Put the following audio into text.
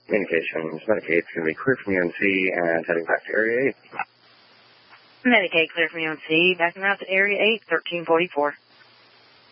Communications, Medicaid's going to be clear from UNC and heading back to Area 8. Medicaid clear from UNC, backing out to Area 8, 1344.